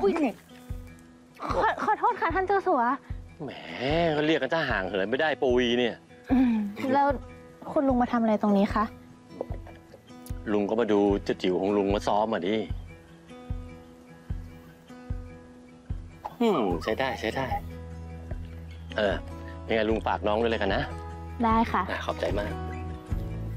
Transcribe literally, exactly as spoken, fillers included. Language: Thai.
อุ้ยขอขอโทษค่ะท่านเจ้าสัวแหมเขาเรียกกันถ้าห่างเหินไม่ได้ปุยเนี่ยแล้วคุณลุงมาทำอะไรตรงนี้คะลุงก็มาดูเจ้าจิ๋วของลุงมาซ้อมอ่ะดิอืมใช้ได้ใช้ได้เออยังไงลุงฝากน้องด้วยเลยกันนะได้ค่ะขอบใจมาก